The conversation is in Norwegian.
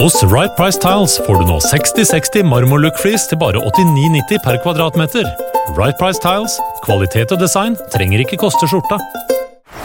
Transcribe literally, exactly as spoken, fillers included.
Hos Right Price Tiles får du nå seksti seksti marmorlook-flis til bare åttini nitti per kvadratmeter. Right Price Tiles, kvalitet og design trenger ikke koste skjorta.